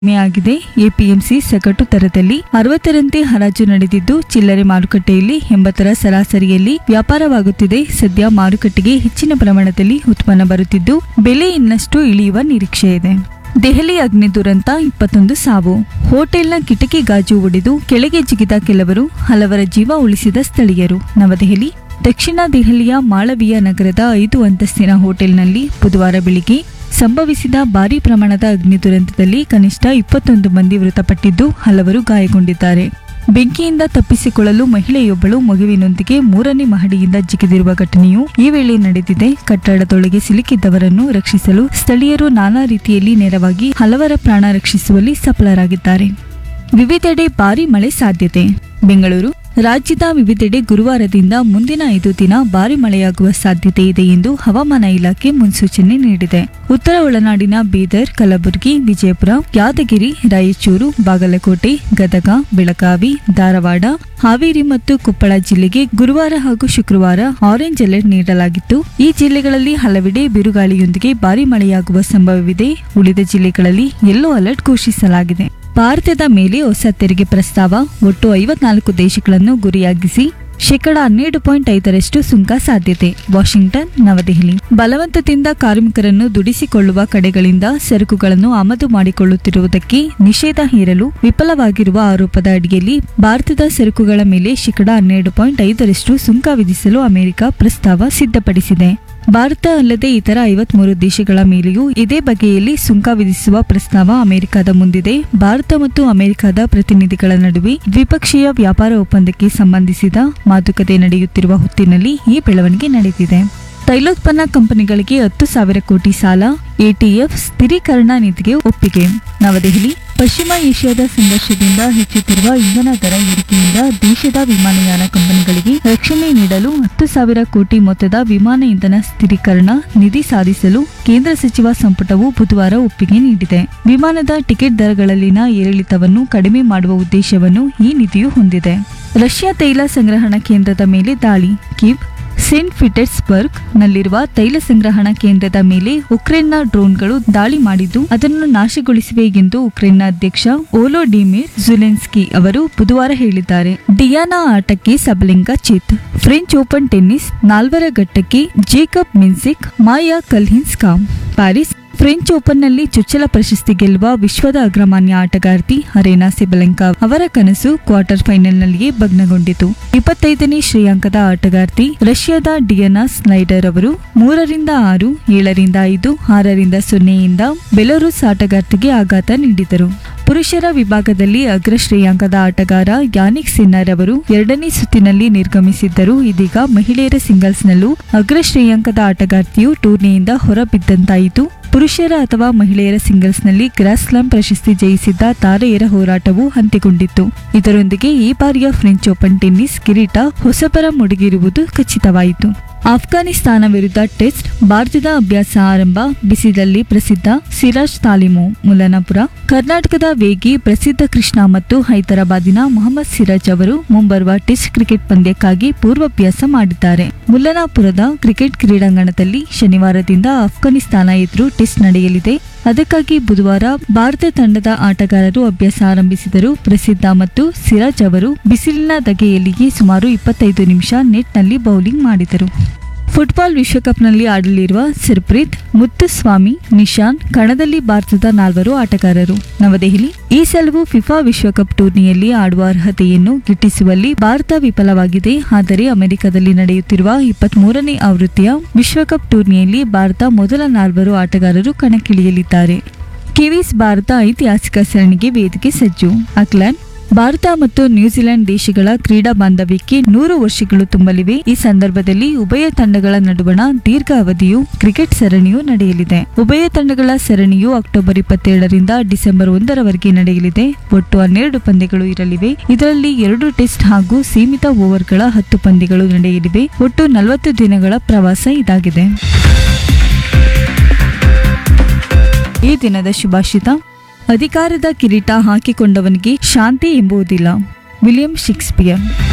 ಆಗಿದೆ. ಎಪಿಎಂಸಿ ಸಗಟು ದರದಲ್ಲಿ 60ರಂತೆ ಹರಾಜು ನಡೆದಿದ್ದು, ಚಿಲ್ಲರೆ ಮಾರುಕಟ್ಟೆಯಲ್ಲಿ 80ರ ಸರಾಸರಿಯಲ್ಲಿ ವ್ಯಾಪಾರವಾಗುತ್ತಿದೆ. ಸದ್ಯ ಮಾರುಕಟ್ಟೆಗೆ ಹೆಚ್ಚಿನ ಪ್ರಮಾಣದಲ್ಲಿ ಉತ್ಪನ್ನ ಬರುತ್ತಿದ್ದು, ಬೆಲೆ ಇನ್ನಷ್ಟು ಇಳಿಯುವ ನಿರೀಕ್ಷೆ ಇದೆ. ದೆಹಲಿ ಅಗ್ನಿ ದುರಂತ, 21 ಸಾವು. ಹೋಟೆಲ್ನ ಕಿಟಕಿ ಗಾಜು ಒಡೆದು ಕೆಳಗೆ ಜಿಗಿದ ಕೆಲವರು, ಹಲವರ ಜೀವ ಉಳಿಸಿದ ಸ್ಥಳೀಯರು. ನವದೆಹಲಿ ದಕ್ಷಿಣ ದೆಹಲಿಯ ಮಾಳವಿಯಾ ನಗರದ 5 ಅಂತಸ್ತಿನ ಹೋಟೆಲ್ನಲ್ಲಿ ಬುಧವಾರ ಬೆಳಿಗ್ಗೆ ಸಂಭವಿಸಿದ ಭಾರೀ ಪ್ರಮಾಣದ ಅಗ್ನಿ ದುರಂತದಲ್ಲಿ ಕನಿಷ್ಠ 21 ಮಂದಿ ಮೃತಪಟ್ಟಿದ್ದು, ಹಲವರು ಗಾಯಗೊಂಡಿದ್ದಾರೆ. ಬೆಂಕಿಯಿಂದ ತಪ್ಪಿಸಿಕೊಳ್ಳಲು ಮಹಿಳೆಯೊಬ್ಬಳು ಮಗುವಿನೊಂದಿಗೆ 3ನೇ ಮಹಡಿಯಿಂದ ಜಿಗಿದಿರುವ ಘಟನೆಯು ಈ ವೇಳೆ ನಡೆದಿದೆ. ಕಟ್ಟಡದೊಳಗೆ ಸಿಲುಕಿದ್ದವರನ್ನು ರಕ್ಷಿಸಲು ಸ್ಥಳೀಯರು ನಾನಾ ರೀತಿಯಲ್ಲಿ ನೆರವಾಗಿ ಹಲವರ ಪ್ರಾಣ ರಕ್ಷಿಸುವಲ್ಲಿ ಸಫಲರಾಗಿದ್ದಾರೆ. ವಿವಿಧೆಡೆ ಭಾರೀ ಮಳೆ ಸಾಧ್ಯತೆ. ಬೆಂಗಳೂರು ರಾಜ್ಯದ ವಿವಿಧೆಡೆ ಗುರುವಾರದಿಂದ ಮುಂದಿನ 5 ದಿನ ಭಾರೀ ಮಳೆಯಾಗುವ ಸಾಧ್ಯತೆ ಇದೆ ಎಂದು ಹವಾಮಾನ ಇಲಾಖೆ ಮುನ್ಸೂಚನೆ ನೀಡಿದೆ. ಉತ್ತರ ಒಳನಾಡಿನ ಬೀದರ್, ಕಲಬುರಗಿ, ವಿಜಯಪುರ, ಯಾದಗಿರಿ, ರಾಯಚೂರು, ಬಾಗಲಕೋಟೆ, ಗದಗ, ಬೆಳಗಾವಿ, ಧಾರವಾಡ, ಹಾವೇರಿ ಮತ್ತು ಕೊಪ್ಪಳ ಜಿಲ್ಲೆಗೆ ಗುರುವಾರ ಹಾಗೂ ಶುಕ್ರವಾರ ಆರೆಂಜ್ ಅಲರ್ಟ್ ನೀಡಲಾಗಿತ್ತು. ಈ ಜಿಲ್ಲೆಗಳಲ್ಲಿ ಹಲವೆಡೆ ಬಿರುಗಾಳಿಯೊಂದಿಗೆ ಭಾರೀ ಮಳೆಯಾಗುವ ಸಂಭವವಿದೆ. ಉಳಿದ ಜಿಲ್ಲೆಗಳಲ್ಲಿ ಯೆಲ್ಲೋ ಅಲರ್ಟ್ ಘೋಷಿಸಲಾಗಿದೆ. ಭಾರತದ ಮೇಲೆ ಹೊಸ ತೆರಿಗೆ ಪ್ರಸ್ತಾವ. ಒಟ್ಟು 54 ದೇಶಗಳನ್ನು ಗುರಿಯಾಗಿಸಿ %12.5ರಷ್ಟು ಸುಂಕ ಸಾಧ್ಯತೆ. ವಾಷಿಂಗ್ಟನ್, ನವದೆಹಲಿ ಬಲವಂತದಿಂದ ಕಾರ್ಮಿಕರನ್ನು ದುಡಿಸಿಕೊಳ್ಳುವ ಕಡೆಗಳಿಂದ ಸರಕುಗಳನ್ನು ಆಮದು ಮಾಡಿಕೊಳ್ಳುತ್ತಿರುವುದಕ್ಕೆ ನಿಷೇಧ ಹೇರಲು ವಿಫಲವಾಗಿರುವ ಆರೋಪದ ಅಡಿಯಲ್ಲಿ ಭಾರತದ ಸರಕುಗಳ ಮೇಲೆ %12.5ರಷ್ಟು ಸುಂಕ ವಿಧಿಸಲು ಅಮೆರಿಕ ಪ್ರಸ್ತಾವ ಸಿದ್ಧಪಡಿಸಿದೆ. ಭಾರತ ಅಲ್ಲದೆ ಇತರ 53 ದೇಶಗಳ ಮೇಲೆಯೂ ಇದೇ ಬಗೆಯಲ್ಲಿ ಸುಂಕ ವಿಧಿಸುವ ಪ್ರಸ್ತಾವ ಅಮೆರಿಕದ ಮುಂದಿದೆ. ಭಾರತ ಮತ್ತು ಅಮೆರಿಕದ ಪ್ರತಿನಿಧಿಗಳ ನಡುವೆ ದ್ವಿಪಕ್ಷೀಯ ವ್ಯಾಪಾರ ಒಪ್ಪಂದಕ್ಕೆ ಸಂಬಂಧಿಸಿದ ಮಾತುಕತೆ ನಡೆಯುತ್ತಿರುವ ಹೊತ್ತಿನಲ್ಲಿ ಈ ಬೆಳವಣಿಗೆ ನಡೆದಿದೆ. ತೈಲೋತ್ಪನ್ನ ಕಂಪನಿಗಳಿಗೆ 10,000 ಕೋಟಿ ಸಾಲ. ಎಟಿಎಫ್ ಸ್ಥಿರೀಕರಣ ನೀತಿಗೆ ಒಪ್ಪಿಗೆ. ನವದೆಹಲಿ ಪಶ್ಚಿಮ ಏಷ್ಯಾದ ಸಂಘರ್ಷದಿಂದ ಹೆಚ್ಚುತ್ತಿರುವ ಇಂಧನ ದರ ಏರಿಕೆಯಿಂದ ದೇಶದ ವಿಮಾನಯಾನ ಕಂಪನಿಗಳಿಗೆ ರಕ್ಷಣೆ ನೀಡಲು 10,000 ಕೋಟಿ ಮೊತ್ತದ ವಿಮಾನ ಇಂಧನ ಸ್ಥಿರೀಕರಣ ನಿಧಿ ಸಾಧಿಸಲು ಕೇಂದ್ರ ಸಚಿವ ಸಂಪುಟವು ಬುಧವಾರ ಒಪ್ಪಿಗೆ ನೀಡಿದೆ. ವಿಮಾನದ ಟಿಕೆಟ್ ದರಗಳಲ್ಲಿನ ಏರಿಳಿತವನ್ನು ಕಡಿಮೆ ಮಾಡುವ ಉದ್ದೇಶವನ್ನು ಈ ನಿಧಿಯು ಹೊಂದಿದೆ. ರಷ್ಯಾ ತೈಲ ಸಂಗ್ರಹಣಾ ಕೇಂದ್ರದ ಮೇಲೆ ದಾಳಿ. ಕೀವ್ ಸೇಂಟ್ ಪೀಟರ್ಸ್ಬರ್ಗ್ ನಲ್ಲಿರುವ ತೈಲ ಸಂಗ್ರಹಣಾ ಕೇಂದ್ರದ ಮೇಲೆ ಉಕ್ರೇನ್ನ ಡ್ರೋನ್ಗಳು ದಾಳಿ ಮಾಡಿದ್ದು, ಅದನ್ನು ನಾಶಗೊಳಿಸಿವೆ ಎಂದು ಉಕ್ರೇನ್ನ ಅಧ್ಯಕ್ಷ ವೋಲೋಡಿಮಿರ್ ಝೆಲೆನ್ಸ್ಕಿ ಅವರು ಬುಧವಾರ ಹೇಳಿದ್ದಾರೆ. ಡಿಯಾನಾ ಆಟಕ್ಕೆ ಸಬಲೆಂಕಾ ಚಿತ್. ಫ್ರೆಂಚ್ ಓಪನ್ ಟೆನ್ನಿಸ್ 4ರ ಘಟ್ಟಕ್ಕೆ ಜೇಕಬ್ ಮಿನ್ಸಿಕ್, ಮಾಯಾ ಕಲ್ಹಿನ್ಸ್ಕಾ. ಪ್ಯಾರಿಸ್ ಫ್ರೆಂಚ್ ಓಪನ್ನಲ್ಲಿ ಚೊಚ್ಚಲ ಪ್ರಶಸ್ತಿ ಗೆಲ್ಲುವ ವಿಶ್ವದ ಅಗ್ರಮಾನ್ಯ ಆಟಗಾರ್ತಿ ಅರೆನಾ ಸಬಲೆಂಕಾ ಅವರ ಕನಸು ಕ್ವಾರ್ಟರ್ ಫೈನಲ್ನಲ್ಲಿಯೇ ಭಗ್ನಗೊಂಡಿತು. 25ನೇ ಶ್ರೇಯಾಂಕದ ಆಟಗಾರ್ತಿ ರಷ್ಯಾದ ಡಿಯಾನಾ ಸ್ನೈಡರ್ ಅವರು 3-6, 7-5, 6-0 ಬೆಲಾರೂಸ್ ಆಟಗಾರ್ತಿಗೆ ಆಘಾತ ನೀಡಿದರು. ಪುರುಷರ ವಿಭಾಗದಲ್ಲಿ ಅಗ್ರ ಶ್ರೇಯಾಂಕದ ಆಟಗಾರ ಯಾನಿಕ್ ಸಿನ್ನರ್ ಅವರು 2ನೇ ಸುತ್ತಿನಲ್ಲಿ ನಿರ್ಗಮಿಸಿದ್ದರು. ಇದೀಗ ಮಹಿಳೆಯರ ಸಿಂಗಲ್ಸ್ನಲ್ಲೂ ಅಗ್ರ ಶ್ರೇಯಾಂಕದ ಆಟಗಾರ್ತಿಯು ಟೂರ್ನಿಯಿಂದ ಹೊರಬಿದ್ದಂತಾಯಿತು. ಪುರುಷರ ಅಥವಾ ಮಹಿಳೆಯರ ಸಿಂಗಲ್ಸ್ನಲ್ಲಿ ಗ್ರ್ಯಾನ್ ಸ್ಲಾಮ್ ಪ್ರಶಸ್ತಿ ಜಯಿಸಿದ್ದ ತಾರೆಯರ ಹೋರಾಟವು ಅಂತ್ಯಗೊಂಡಿತ್ತು. ಇದರೊಂದಿಗೆ ಈ ಬಾರಿಯ ಫ್ರೆಂಚ್ ಓಪನ್ ಟೆನ್ನಿಸ್ ಕಿರೀಟ ಹೊಸಬರ ಮುಡಿಗಿರುವುದು ಖಚಿತವಾಯಿತು. ಆಫ್ಘಾನಿಸ್ತಾನ ವಿರುದ್ಧ ಟೆಸ್ಟ್, ಭಾರತದ ಅಭ್ಯಾಸ ಆರಂಭ. ಬಿಸಿಲಲ್ಲಿ ಪ್ರಸಿದ್ಧ ಸಿರಾಜ್ ತಾಲೀಮು. ಮುಲ್ಲನಾಪುರ ಕರ್ನಾಟಕದ ವೇಗಿ ಪ್ರಸಿದ್ಧ ಕೃಷ್ಣ ಮತ್ತು ಹೈದರಾಬಾದಿನ ಮೊಹಮ್ಮದ್ ಸಿರಾಜ್ ಅವರು ಮುಂಬರುವ ಟೆಸ್ಟ್ ಕ್ರಿಕೆಟ್ ಪಂದ್ಯಕ್ಕಾಗಿ ಪೂರ್ವಾಭ್ಯಾಸ ಮಾಡಿದ್ದಾರೆ. ಮುಲ್ಲನಾಪುರದ ಕ್ರಿಕೆಟ್ ಕ್ರೀಡಾಂಗಣದಲ್ಲಿ ಶನಿವಾರದಿಂದ ಆಫ್ಘಾನಿಸ್ತಾನ ಎದುರು ಟೆಸ್ಟ್ ನಡೆಯಲಿದೆ. ಅದಕ್ಕಾಗಿ ಬುಧವಾರ ಭಾರತ ತಂಡದ ಆಟಗಾರರು ಅಭ್ಯಾಸ ಆರಂಭಿಸಿದರು. ಪ್ರಸಿದ್ಧ ಮತ್ತು ಸಿರಾಜ್ ಅವರು ಬಿಸಿಲಿನ ಧಗೆಯಲ್ಲಿಯೇ ಸುಮಾರು 25 ನಿಮಿಷ ನೆಟ್ನಲ್ಲಿ ಬೌಲಿಂಗ್ ಮಾಡಿದರು. ಫುಟ್ಬಾಲ್ ವಿಶ್ವಕಪ್ನಲ್ಲಿ ಆಡಲಿರುವ ಸರ್ಪ್ರೀತ್, ಮುತ್ತುಸ್ವಾಮಿ, ನಿಶಾಂತ್ ಕಣದಲ್ಲಿ ಭಾರತದ 4 ಆಟಗಾರರು. ನವದೆಹಲಿ ಈ ಸಲವೂ ಫಿಫಾ ವಿಶ್ವಕಪ್ ಟೂರ್ನಿಯಲ್ಲಿ ಆಡುವ ಅರ್ಹತೆಯನ್ನು ಗಿಟ್ಟಿಸುವಲ್ಲಿ ಭಾರತ ವಿಫಲವಾಗಿದೆ. ಆದರೆ ಅಮೆರಿಕದಲ್ಲಿ ನಡೆಯುತ್ತಿರುವ 23ನೇ ಆವೃತ್ತಿಯ ವಿಶ್ವಕಪ್ ಟೂರ್ನಿಯಲ್ಲಿ ಭಾರತ ಮೊದಲ 4 ಆಟಗಾರರು ಕಣಕ್ಕಿಳಿಯಲಿದ್ದಾರೆ. ಕಿವೀಸ್ ಭಾರತ ಐತಿಹಾಸಿಕ ಸರಣಿಗೆ ವೇದಿಕೆ ಸಜ್ಜು. ಆಕ್ಲೆಂಡ್ ಭಾರತ ಮತ್ತು ನ್ಯೂಜಿಲೆಂಡ್ ದೇಶಗಳ ಕ್ರೀಡಾ ಬಾಂಧವ್ಯಕ್ಕೆ 100 ವರ್ಷಗಳು ತುಂಬಲಿವೆ. ಈ ಸಂದರ್ಭದಲ್ಲಿ ಉಭಯ ತಂಡಗಳ ನಡುವಣ ದೀರ್ಘ ಅವಧಿಯು ಕ್ರಿಕೆಟ್ ಸರಣಿಯು ನಡೆಯಲಿದೆ. ಉಭಯ ತಂಡಗಳ ಸರಣಿಯು ಅಕ್ಟೋಬರ್ 27ರಿಂದ ಡಿಸೆಂಬರ್ 1ರವರೆಗೆ ನಡೆಯಲಿದೆ. ಒಟ್ಟು 12 ಪಂದ್ಯಗಳು ಇರಲಿವೆ. ಇದರಲ್ಲಿ 2 ಟೆಸ್ಟ್ ಹಾಗೂ ಸೀಮಿತ ಓವರ್ಗಳ 10 ಪಂದ್ಯಗಳು ನಡೆಯಲಿವೆ. ಒಟ್ಟು 40 ದಿನಗಳ ಪ್ರವಾಸ ಇದಾಗಿದೆ. ಈ ದಿನದ ಶುಭಾಷಿತ: ಅಧಿಕಾರದ ಕಿರೀಟ ಹಾಕಿಕೊಂಡವನಿಗೆ ಶಾಂತಿ ಎಂಬುವುದಿಲ್ಲ. William Shakespeare.